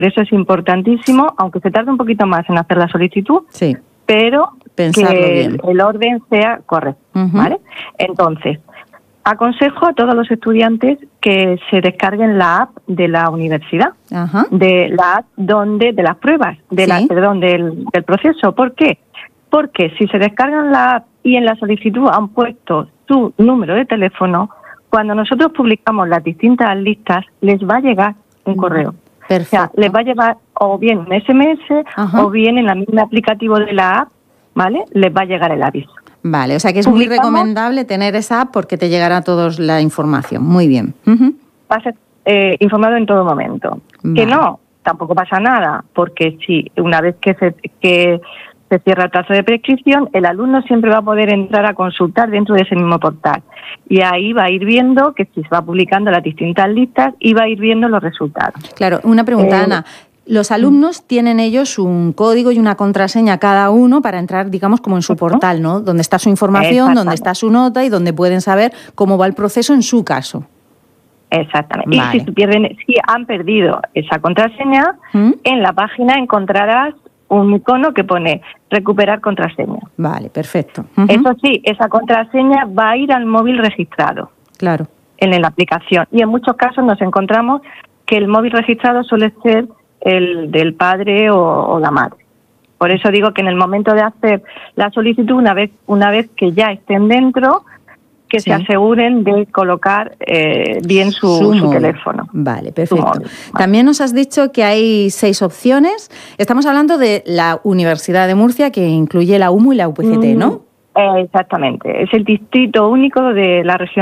Por eso es importantísimo, aunque se tarde un poquito más en hacer la solicitud, sí, pero pensarlo que bien. el orden sea correcto, ¿vale? Entonces, aconsejo a todos los estudiantes que se descarguen la app de la universidad, Ajá. de la app de las pruebas, del proceso. ¿Por qué? Porque si se descargan la app y en la solicitud han puesto su número de teléfono, cuando nosotros publicamos las distintas listas, les va a llegar un correo. Perfecto. O sea, les va a llevar o bien un SMS o bien en el mismo aplicativo de la app, ¿vale? Les va a llegar el aviso. Vale, o sea que es muy recomendable tener esa app porque te llegará a todos la información. Muy bien. Va a ser informado en todo momento. Vale. Que no, tampoco pasa nada, porque si una vez que se cierra el plazo de prescripción, el alumno siempre va a poder entrar a consultar dentro de ese mismo portal. Y ahí va a ir viendo que si se va publicando las distintas listas y va a ir viendo los resultados. Claro, una pregunta, Ana. Los alumnos tienen ellos un código y una contraseña cada uno para entrar, digamos, como en su portal, ¿no? Donde está su información, donde está su nota y donde pueden saber cómo va el proceso en su caso. Exactamente. Vale. Y si han perdido esa contraseña, en la página encontrarás un icono que pone recuperar contraseña. Vale, perfecto. Eso sí, esa contraseña va a ir al móvil registrado. Claro. En la aplicación. Y en muchos casos nos encontramos que el móvil registrado suele ser el del padre o la madre. Por eso digo que en el momento de hacer la solicitud, una vez que ya estén dentro, que se aseguren de colocar bien su teléfono. Vale, perfecto. También nos has dicho que hay 6 opciones. Estamos hablando de la Universidad de Murcia, que incluye la UMU y la UPCT, ¿no? Exactamente. Es el distrito único de la región